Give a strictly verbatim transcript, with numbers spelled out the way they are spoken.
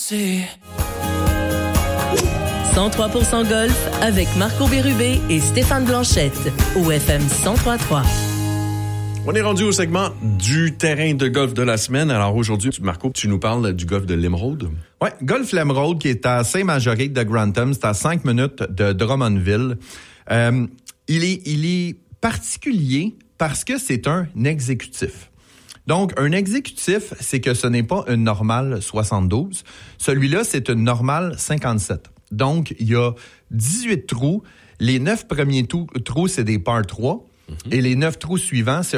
C'est... cent trois pour cent Golf avec Marco Bérubé et Stéphane Blanchette au F M cent trois point trois. On est rendu au segment du terrain de golf de la semaine. Alors aujourd'hui, Marco, tu nous parles du golf de l'Émeraude. Oui, Golf l'Émeraude qui est à Saint-Majorique de Grantham. C'est à cinq minutes de Drummondville. Euh, il est, il est particulier parce que c'est un exécutif. Donc, un exécutif, c'est que ce n'est pas une normale soixante-douze. Celui-là, c'est une normale cinquante-sept. Donc, il y a dix-huit trous. Les neuf premiers trous, trous c'est des par trois. Mm-hmm. Et les neuf trous suivants, c'est